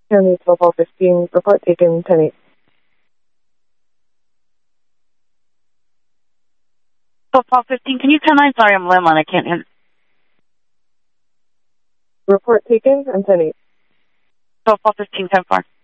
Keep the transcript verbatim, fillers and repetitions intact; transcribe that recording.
County twelve fifteen, report taken, ten eight. twelve fifteen, can you turn nine? Sorry, I'm landline, I can't hear. Report taken, and ten eight. twelve fifteen, ten four.